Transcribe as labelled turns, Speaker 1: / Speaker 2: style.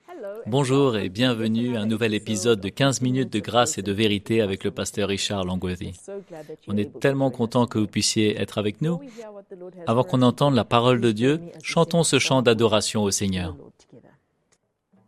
Speaker 1: Bonjour et bienvenue à un nouvel épisode de 15 minutes de grâce et de vérité avec le pasteur Richard Langworthy. On est tellement content que vous puissiez être avec nous. Avant qu'on entende la parole de Dieu, chantons ce chant d'adoration au Seigneur.